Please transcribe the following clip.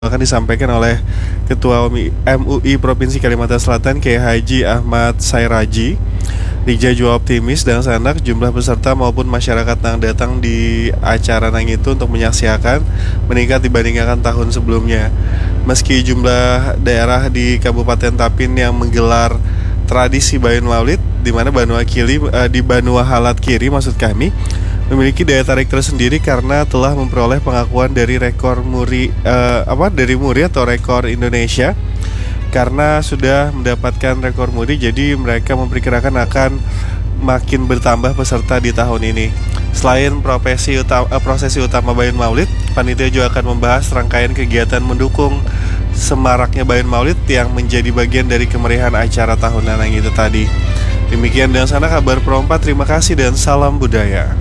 akan disampaikan oleh Ketua MUI Provinsi Kalimantan Selatan Kiai Haji Ahmad Sairaji. Rija juga optimis dan sanak jumlah peserta maupun masyarakat yang datang di acara nang itu untuk menyaksikan meningkat dibandingkan tahun sebelumnya. Meski jumlah daerah di Kabupaten Tapin yang menggelar tradisi Bayun Maulid di mana di Banua Halat Kiri maksud kami memiliki daya tarik tersendiri karena telah memperoleh pengakuan dari dari Muri atau rekor Indonesia. Karena sudah mendapatkan rekor Muri, jadi mereka memperkirakan akan makin bertambah peserta di tahun ini. Selain prosesi utama Bayun Maulid, panitia juga akan membahas rangkaian kegiatan mendukung semaraknya Bayun Maulid yang menjadi bagian dari kemeriahan acara tahunan yang itu tadi. Demikian dan sana kabar Pro 4, terima kasih dan salam budaya.